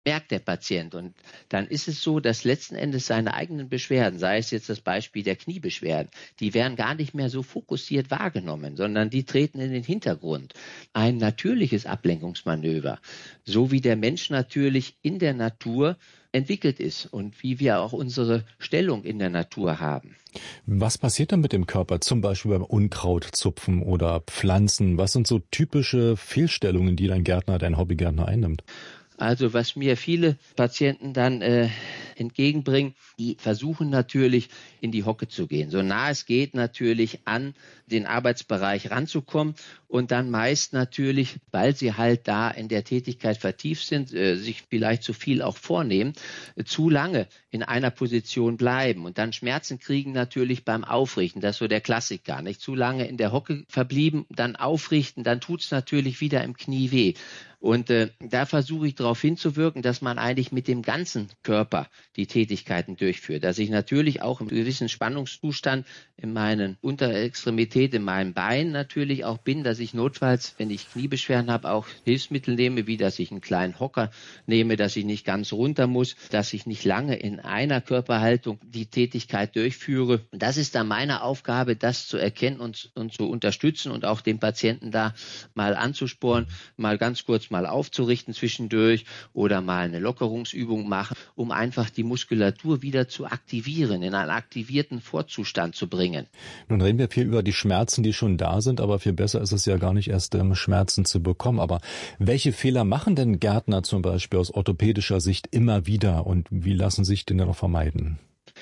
merkt der Patient. Und dann ist es so, dass letzten Endes seine eigenen Beschwerden, sei es jetzt das Beispiel der Kniebeschwerden, die werden gar nicht mehr so fokussiert wahrgenommen, sondern die treten in den Hintergrund. Ein natürliches Ablenkungsmanöver, so wie der Mensch natürlich in der Natur entwickelt ist und wie wir auch unsere Stellung in der Natur haben. Was passiert dann mit dem Körper, zum Beispiel beim Unkrautzupfen oder Pflanzen? Was sind so typische Fehlstellungen, die dein Hobbygärtner einnimmt? Also was mir viele Patienten dann entgegenbringen, die versuchen natürlich in die Hocke zu gehen, so nah es geht natürlich an den Arbeitsbereich ranzukommen und dann meist natürlich, weil sie halt da in der Tätigkeit vertieft sind, sich vielleicht zu viel auch vornehmen, zu lange in einer Position bleiben und dann Schmerzen kriegen natürlich beim Aufrichten, das ist so der Klassiker, nicht zu lange in der Hocke verblieben, dann aufrichten, dann tut's natürlich wieder im Knie weh. Und da versuche ich darauf hinzuwirken, dass man eigentlich mit dem ganzen Körper die Tätigkeiten durchführt. Dass ich natürlich auch im gewissen Spannungszustand in meinen Unterextremität, in meinem Bein natürlich auch bin, dass ich notfalls, wenn ich Kniebeschwerden habe, auch Hilfsmittel nehme, wie dass ich einen kleinen Hocker nehme, dass ich nicht ganz runter muss, dass ich nicht lange in einer Körperhaltung die Tätigkeit durchführe. Und das ist dann meine Aufgabe, das zu erkennen und zu unterstützen und auch den Patienten da mal anzusporen, mal ganz kurz mal aufzurichten zwischendurch oder mal eine Lockerungsübung machen, um einfach die Muskulatur wieder zu aktivieren, in einen aktivierten Vorzustand zu bringen. Nun reden wir viel über die Schmerzen, die schon da sind, aber viel besser ist es ja gar nicht erst, Schmerzen zu bekommen. Aber welche Fehler machen denn Gärtner zum Beispiel aus orthopädischer Sicht immer wieder und wie lassen sich denn noch vermeiden?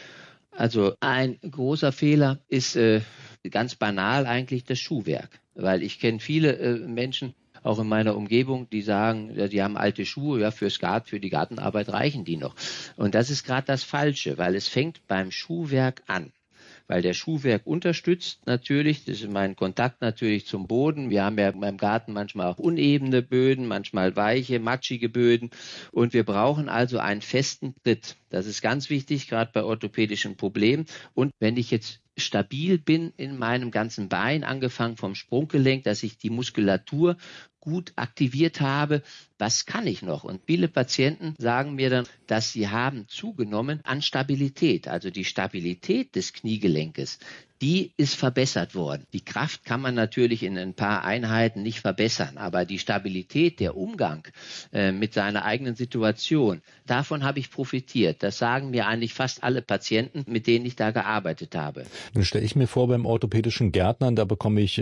Also ein großer Fehler ist ganz banal eigentlich das Schuhwerk, weil ich kenne viele Menschen, auch in meiner Umgebung, die sagen, ja, die haben alte Schuhe, ja, für die Gartenarbeit reichen die noch. Und das ist gerade das Falsche, weil es fängt beim Schuhwerk an. Weil der Schuhwerk unterstützt natürlich, das ist mein Kontakt natürlich zum Boden. Wir haben ja beim Garten manchmal auch unebene Böden, manchmal weiche, matschige Böden. Und wir brauchen also einen festen Tritt. Das ist ganz wichtig, gerade bei orthopädischen Problemen. Und wenn ich jetzt stabil bin in meinem ganzen Bein, angefangen vom Sprunggelenk, dass ich die Muskulatur gut aktiviert habe, was kann ich noch? Und viele Patienten sagen mir dann, dass sie haben zugenommen an Stabilität, also die Stabilität des Kniegelenkes. Die ist verbessert worden. Die Kraft kann man natürlich in ein paar Einheiten nicht verbessern, aber die Stabilität, der Umgang mit seiner eigenen Situation, davon habe ich profitiert. Das sagen mir eigentlich fast alle Patienten, mit denen ich da gearbeitet habe. Dann stelle ich mir vor, beim orthopädischen Gärtnern, da bekomme ich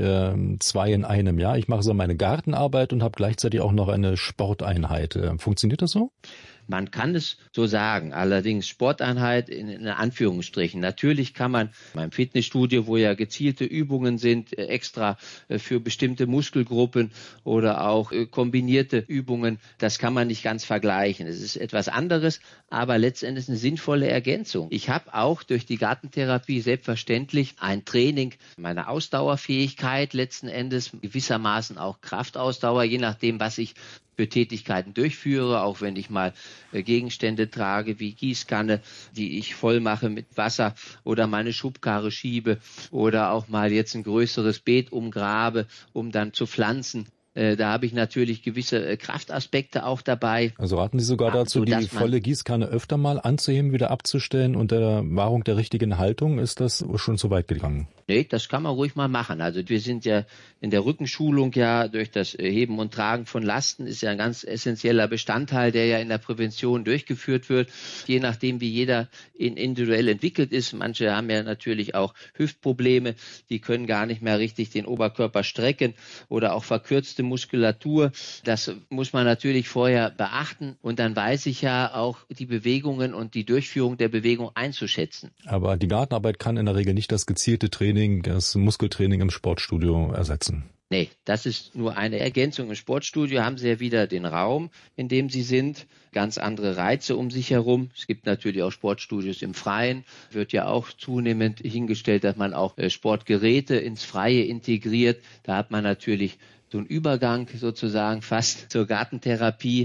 2 in einem. Ja, ich mache so meine Gartenarbeit und habe gleichzeitig auch noch eine Sporteinheit. Funktioniert das so? Man kann es so sagen, allerdings Sporteinheit in Anführungsstrichen. Natürlich kann man beim Fitnessstudio, wo ja gezielte Übungen sind, extra für bestimmte Muskelgruppen oder auch kombinierte Übungen, das kann man nicht ganz vergleichen. Es ist etwas anderes, aber letztendlich eine sinnvolle Ergänzung. Ich habe auch durch die Gartentherapie selbstverständlich ein Training meiner Ausdauerfähigkeit, letzten Endes gewissermaßen auch Kraftausdauer, je nachdem, was ich für Tätigkeiten durchführe, auch wenn ich mal Gegenstände trage wie Gießkanne, die ich voll mache mit Wasser oder meine Schubkarre schiebe oder auch mal jetzt ein größeres Beet umgrabe, um dann zu pflanzen. Da habe ich natürlich gewisse Kraftaspekte auch dabei. Also raten Sie sogar dazu, die volle Gießkanne öfter mal anzuheben, wieder abzustellen unter der Wahrung der richtigen Haltung. Ist das schon zu weit gegangen? Nee, das kann man ruhig mal machen. Also wir sind ja in der Rückenschulung ja durch das Heben und Tragen von Lasten ist ja ein ganz essentieller Bestandteil, der ja in der Prävention durchgeführt wird. Je nachdem, wie jeder individuell entwickelt ist. Manche haben ja natürlich auch Hüftprobleme, die können gar nicht mehr richtig den Oberkörper strecken oder auch verkürzte Muskulatur. Das muss man natürlich vorher beachten und dann weiß ich ja auch die Bewegungen und die Durchführung der Bewegung einzuschätzen. Aber die Gartenarbeit kann in der Regel nicht das gezielte Training, das Muskeltraining im Sportstudio ersetzen. Nee, das ist nur eine Ergänzung. Im Sportstudio haben Sie ja wieder den Raum, in dem Sie sind, ganz andere Reize um sich herum. Es gibt natürlich auch Sportstudios im Freien, wird ja auch zunehmend hingestellt, dass man auch Sportgeräte ins Freie integriert. Da hat man natürlich so ein Übergang sozusagen fast zur Gartentherapie.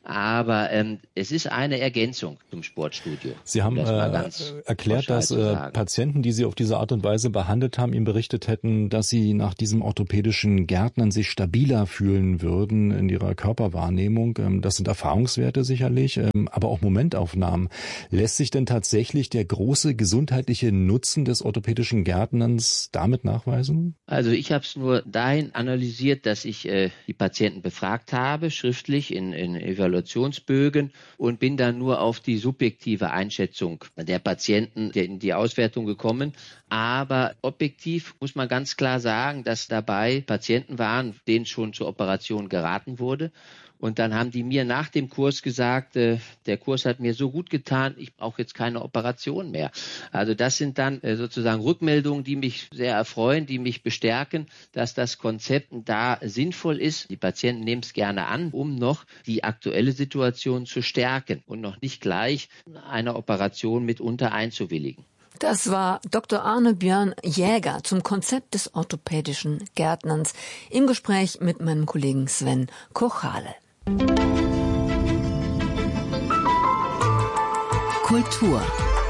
Aber es ist eine Ergänzung zum Sportstudio. Sie haben erklärt, dass Patienten, die Sie auf diese Art und Weise behandelt haben, Ihnen berichtet hätten, dass sie nach diesem orthopädischen Gärtnern sich stabiler fühlen würden in ihrer Körperwahrnehmung. Das sind Erfahrungswerte sicherlich, aber auch Momentaufnahmen. Lässt sich denn tatsächlich der große gesundheitliche Nutzen des orthopädischen Gärtnerns damit nachweisen? Also ich habe es nur dahin analysiert, dass ich die Patienten befragt habe, schriftlich in Evaluationsbögen, und bin dann nur auf die subjektive Einschätzung der Patienten in die Auswertung gekommen. Aber objektiv muss man ganz klar sagen, dass dabei Patienten waren, denen schon zur Operation geraten wurde. Und dann haben die mir nach dem Kurs gesagt, der Kurs hat mir so gut getan, ich brauche jetzt keine Operation mehr. Also das sind dann sozusagen Rückmeldungen, die mich sehr erfreuen, die mich bestärken, dass das Konzept da sinnvoll ist. Die Patienten nehmen es gerne an, um noch die aktuelle Situation zu stärken und noch nicht gleich einer Operation mitunter einzuwilligen. Das war Dr. Arne Björn Jäger zum Konzept des orthopädischen Gärtnerns im Gespräch mit meinem Kollegen Sven Kochale. Kultur.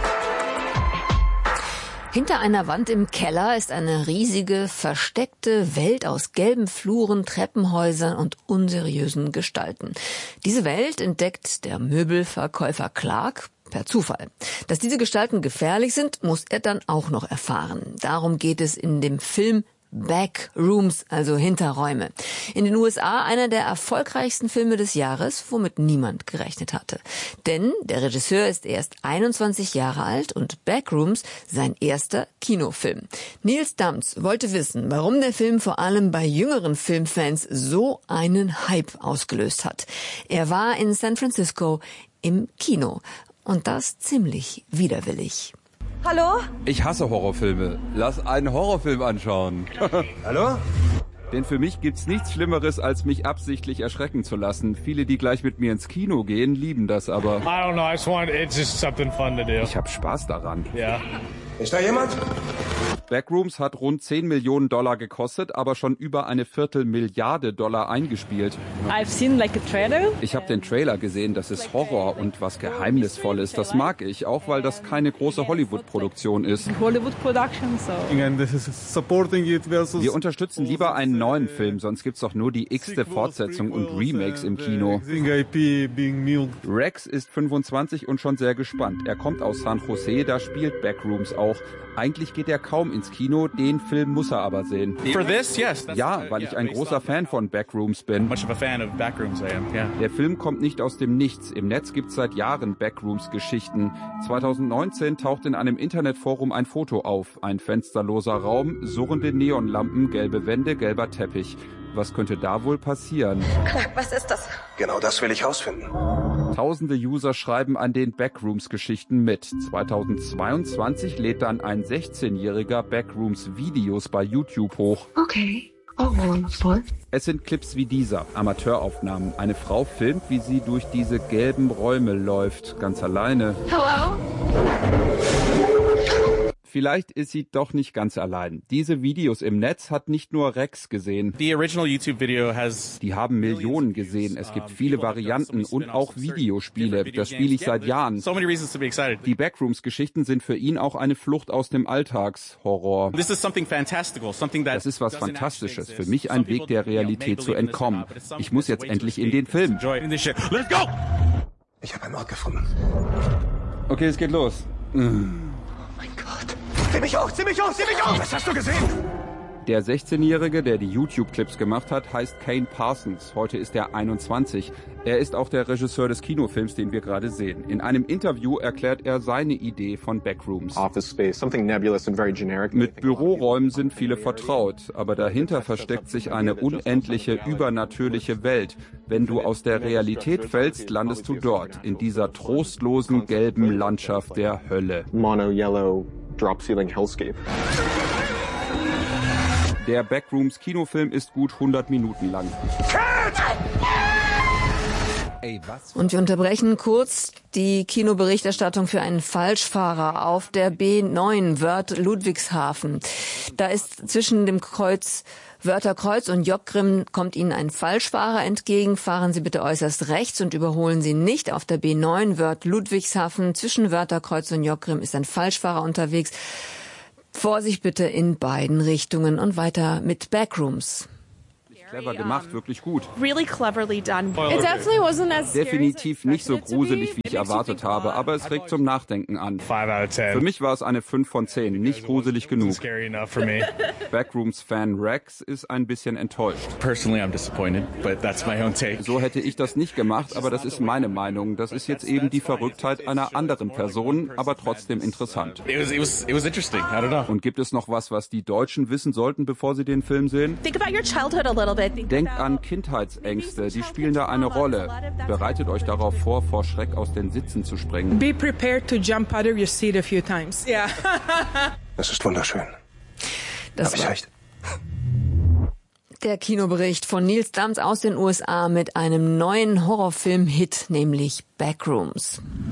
Hinter einer Wand im Keller ist eine riesige, versteckte Welt aus gelben Fluren, Treppenhäusern und unseriösen Gestalten. Diese Welt entdeckt der Möbelverkäufer Clark per Zufall. Dass diese Gestalten gefährlich sind, muss er dann auch noch erfahren. Darum geht es in dem Film Backrooms, also Hinterräume. In den USA einer der erfolgreichsten Filme des Jahres, womit niemand gerechnet hatte. Denn der Regisseur ist erst 21 Jahre alt und Backrooms sein erster Kinofilm. Nils Dams wollte wissen, warum der Film vor allem bei jüngeren Filmfans so einen Hype ausgelöst hat. Er war in San Francisco im Kino und das ziemlich widerwillig. Hallo? Ich hasse Horrorfilme. Lass einen Horrorfilm anschauen. Hallo? Denn für mich gibt's nichts Schlimmeres, als mich absichtlich erschrecken zu lassen. Viele, die gleich mit mir ins Kino gehen, lieben das aber. I don't know, it's just something fun to do. Ich hab Spaß daran. Ja. Ist da jemand? Backrooms hat rund 10 Millionen Dollar gekostet, aber schon über eine Viertelmilliarde Dollar eingespielt. I've seen like a trailer. Ich habe den Trailer gesehen, das ist Horror und was Geheimnisvolles. Das mag ich, auch weil das keine große Hollywood-Produktion ist. Hollywood production, so. Wir unterstützen lieber einen neuen Film, sonst gibt's doch nur die x-te Fortsetzung und Remakes im Kino. Rex ist 25 und schon sehr gespannt. Er kommt aus San Jose, da spielt Backrooms auch. Eigentlich geht er kaum ins Kino, den Film muss er aber sehen. Ja, weil ich ein großer Fan von Backrooms bin. Der Film kommt nicht aus dem Nichts. Im Netz gibt's seit Jahren Backrooms-Geschichten. 2019 taucht in einem Internetforum ein Foto auf. Ein fensterloser Raum, surrende Neonlampen, gelbe Wände, gelber Teppich. Was könnte da wohl passieren? Clark, was ist das? Genau das will ich rausfinden. Tausende User schreiben an den Backrooms-Geschichten mit. 2022 lädt dann ein 16-jähriger Backrooms-Videos bei YouTube hoch. Okay. Oh, voll. Es sind Clips wie dieser, Amateuraufnahmen. Eine Frau filmt, wie sie durch diese gelben Räume läuft, ganz alleine. Hello? Vielleicht ist sie doch nicht ganz allein. Diese Videos im Netz hat nicht nur Rex gesehen. Die haben Millionen gesehen. Es gibt viele Varianten und auch Videospiele. Das spiele ich seit Jahren. Die Backrooms-Geschichten sind für ihn auch eine Flucht aus dem Alltagshorror. Das ist was Fantastisches. Für mich ein Weg der Realität zu entkommen. Ich muss jetzt endlich in den Film. Ich habe einen Ort gefunden. Okay, es geht los. Mein Gott. Zieh mich hoch, zieh mich hoch, zieh mich hoch! Was hast du gesehen? Der 16-Jährige, der die YouTube-Clips gemacht hat, heißt Kane Parsons. Heute ist er 21. Er ist auch der Regisseur des Kinofilms, den wir gerade sehen. In einem Interview erklärt er seine Idee von Backrooms. Mit Büroräumen sind viele vertraut, aber dahinter versteckt sich eine unendliche, übernatürliche Welt. Wenn du aus der Realität fällst, landest du dort, in dieser trostlosen, gelben Landschaft der Hölle. Mono-yellow drop-ceiling hellscape. Der Backrooms Kinofilm ist gut 100 Minuten lang. Und wir unterbrechen kurz die Kinoberichterstattung für einen Falschfahrer auf der B9 Wörth-Ludwigshafen. Da ist zwischen dem Wörtherkreuz und Jockgrimm kommt Ihnen ein Falschfahrer entgegen. Fahren Sie bitte äußerst rechts und überholen Sie nicht. Auf der B9 Wörth-Ludwigshafen zwischen Wörtherkreuz und Jockgrimm ist ein Falschfahrer unterwegs. Vorsicht bitte in beiden Richtungen und weiter mit Backrooms. Clever gemacht, wirklich gut. Really cleverly done. It definitely wasn't as scary Definitiv nicht so gruselig, wie ich erwartet habe, aber es regt zum Nachdenken an. 5 out of 10. Für mich war es eine 5 von 10, nicht gruselig genug. Scary enough for me. Backrooms-Fan Rex ist ein bisschen enttäuscht. Personally, I'm disappointed, but that's my own take. So hätte ich das nicht gemacht, aber das ist meine Meinung. Das ist jetzt eben die Verrücktheit einer anderen Person, aber trotzdem interessant. It was interesting. I don't know. Und gibt es noch was die Deutschen wissen sollten, bevor sie den Film sehen? Think about your childhood a little bit. Denkt an Kindheitsängste, die spielen da eine Rolle. Bereitet euch darauf vor Schreck aus den Sitzen zu springen. Be prepared to jump out of your seat a few times. Yeah. Das ist wunderschön. Hab ich recht? Der Kinobericht von Nils Dams aus den USA mit einem neuen Horrorfilm-Hit, nämlich Backrooms.